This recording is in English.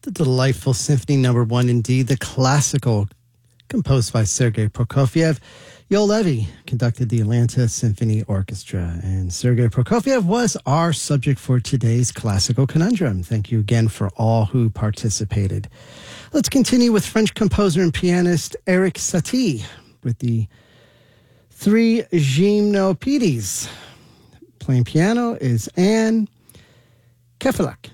The delightful Symphony Number 1, indeed, the classical composed by Sergei Prokofiev. Yo Levy conducted the Atlanta Symphony Orchestra, and Sergei Prokofiev was our subject for today's Classical Conundrum. Thank you again for all who participated. Let's continue with French composer and pianist Erik Satie with the Three Gymnopédies. Playing piano is Anne Kefelec.